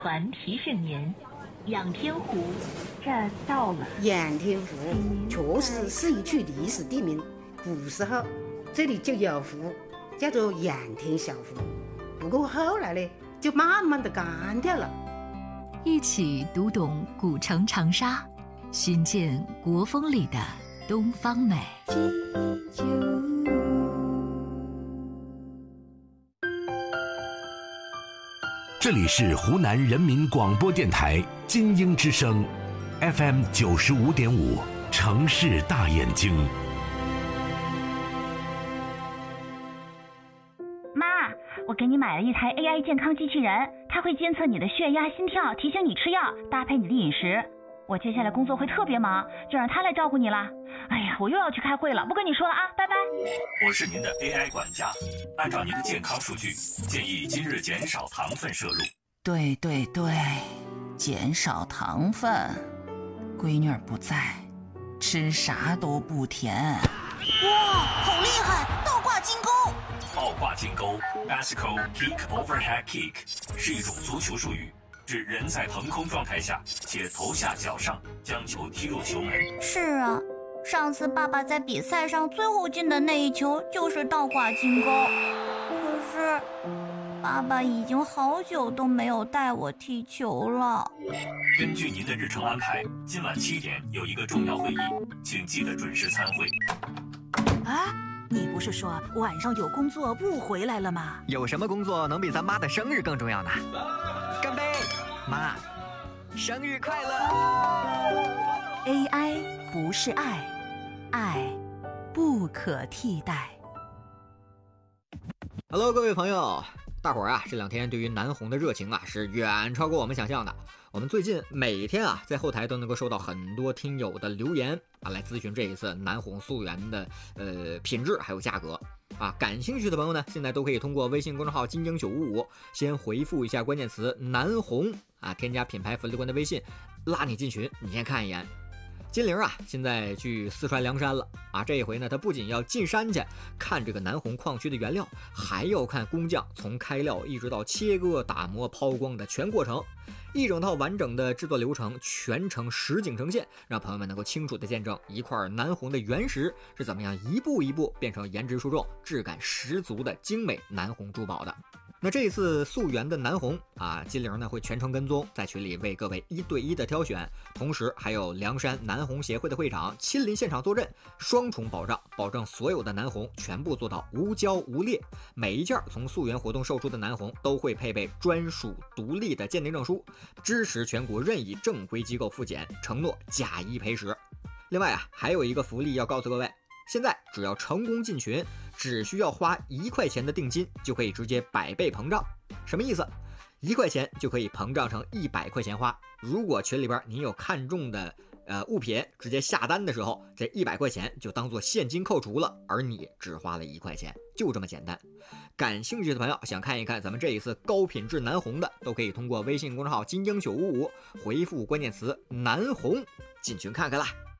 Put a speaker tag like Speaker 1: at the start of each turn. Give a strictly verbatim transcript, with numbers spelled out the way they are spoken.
Speaker 1: 团提示您，仰天湖这儿到了。
Speaker 2: 仰天湖确实是一处历史地名，古时候这里就有湖，叫做仰天小湖。不过后来呢，就慢慢的干掉了。
Speaker 3: 一起读懂古城长沙，寻见国风里的东方美。
Speaker 4: 这里是湖南人民广播电台金鹰之声 F M 九十五点五，城市大眼睛。
Speaker 5: 妈，我给你买了一台 A I 健康机器人，它会监测你的血压、心跳，提醒你吃药，搭配你的饮食。我接下来工作会特别忙，就让它来照顾你了。哎呀，我又要去开会了，不跟你说了啊，拜拜。
Speaker 6: 我是您的 A I 管家，按照您的健康数据，建议今日减少糖分摄入。
Speaker 7: 对对对，减少糖分。闺女儿不在，吃啥都不甜。
Speaker 8: 哇，好厉害！倒挂金钩。
Speaker 6: 倒挂金钩 （Bicycle Kick Overhead Kick） 是一种足球术语，指人在腾空状态下且头下脚上将球踢入球门。
Speaker 8: 是啊，上次爸爸在比赛上最后进的那一球就是倒挂金钩。可是爸爸已经好久都没有带我踢球了。
Speaker 6: 根据您的日程安排，今晚七点有一个重要会议，请记得准时参会。
Speaker 9: 啊，你不是说晚上有工作不回来了吗？
Speaker 10: 有什么工作能比咱妈的生日更重要呢？干杯，妈，生日快乐
Speaker 9: ！A I 不是爱，爱不可替代。
Speaker 10: Hello， 各位朋友，大伙儿啊，这两天对于南红的热情啊，是远超过我们想象的。我们最近每天啊，在后台都能够收到很多听友的留言啊，来咨询这一次南红溯源的呃品质还有价格啊。感兴趣的朋友呢，现在都可以通过微信公众号金鹰九五五，先回复一下关键词南红啊，添加品牌粉丝官的微信，拉你进群，你先看一眼。金玲啊，现在去四川凉山了啊！这一回呢，他不仅要进山去看这个南红矿区的原料，还要看工匠从开料一直到切割、打磨、抛光的全过程，一整套完整的制作流程，全程实景呈现，让朋友们能够清楚地见证一块南红的原石是怎么样一步一步变成颜值出众、质感十足的精美南红珠宝的。那这一次溯源的南红啊，金玲呢会全程跟踪，在群里为各位一对一的挑选，同时还有凉山南红协会的会长亲临现场坐镇，双重保障，保证所有的南红全部做到无胶无裂。每一件从溯源活动售出的南红都会配备专属独立的鉴定证书，支持全国任意正规机构复检，承诺假一赔十。另外啊，还有一个福利要告诉各位。现在只要成功进群，只需要花一块钱的定金，就可以直接百倍膨胀。什么意思？一块钱就可以膨胀成一百块钱花。如果群里边你有看中的呃物品，直接下单的时候，这一百块钱就当做现金扣除了，而你只花了一块钱，就这么简单。感兴趣的朋友想看一看咱们这一次高品质南红的，都可以通过微信公众号金鹰九五五回复关键词南红进群看看啦。